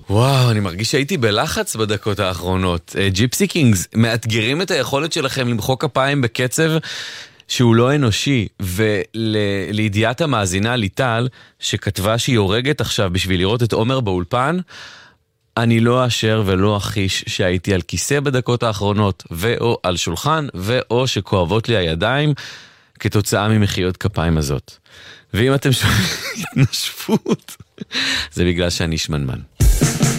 וואו, אני מרגיש שהייתי בלחץ בדקות האחרונות. ג'יפסי קינגס מאתגרים את היכולת שלכם למחוא כפיים בקצב שהוא לא אנושי, ולידיעת המאזינה ליטל, שכתבה שהיא הורגת עכשיו בשביל לראות את עומר באולפן, אני לא אשר ולא אחיש שהייתי על כיסא בדקות האחרונות, ואו על שולחן, ואו שכואבות לי הידיים, כתוצאה ממחיאות כפיים הזאת. ואם אתם שומעים התנשפות, זה בגלל שאני שמנמן.